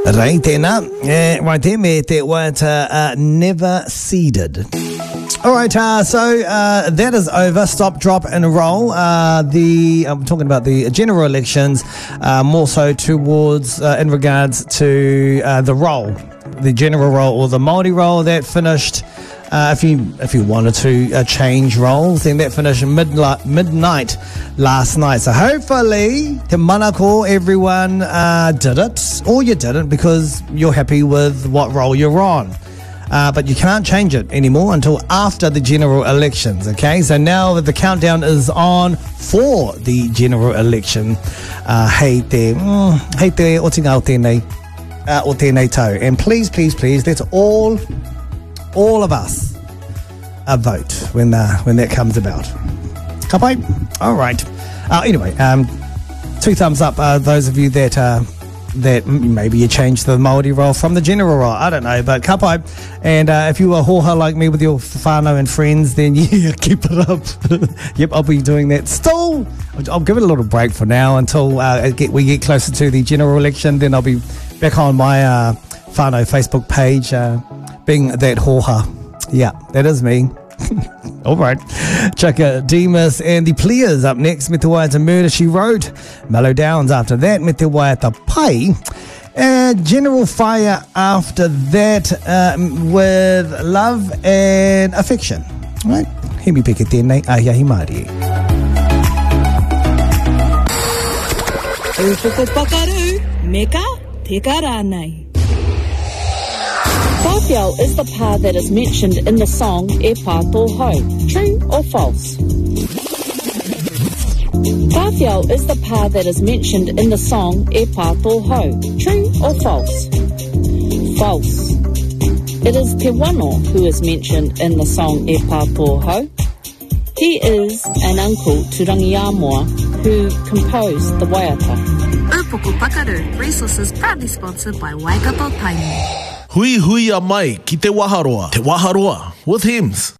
Rei tēnā, wai te me te waiata never ceded. All right, so that is over. Stop, drop, and roll. I'm talking about the general elections, more so towards in regards to the roll, the general roll or the Māori roll that finished. If you wanted to change roles, then that finished midnight last night. So hopefully, te manako, everyone did it, or you didn't because you're happy with what role you're on. But you can't change it anymore until after the general elections, okay? So now that the countdown is on for the general election, hei te o te ngā o tēnei tau. And please, let's all of us vote when that comes about. Ka pai? All right. Anyway, 2 thumbs up. Those of you that maybe you changed the Māori role from the general role. I don't know, but ka pai. And if you are hoha like me with your whānau and friends, then yeah, keep it up. Yep, I'll be doing that. Still, I'll give it a little break for now until we get closer to the general election. Then I'll be back on my whānau Facebook page, being that hoha. Yeah, that is me. All right. Chaka Demas and the Players up next. Me te Waiata Murder, She Wrote. Mellow Downs after that. Me te Waiata Pai. General Fire after that with Love and Affection. All right. He mi peke tēnei ahiahi Māori. Upoko pakaru, meka te karanei. Kawhiao is the pa that is mentioned in the song E Pā Tō Hau. True or false? Kawhiao is the pa that is mentioned in the song E Pā Tō Hau. True or false? False. It is Te Wano who is mentioned in the song E Pā Tō Hau. He is an uncle to Rangiamoa who composed the waiata. Upoko Pakaru, resources proudly sponsored by Waikato Taimi. Hui a mai ki te waharoa with hymns.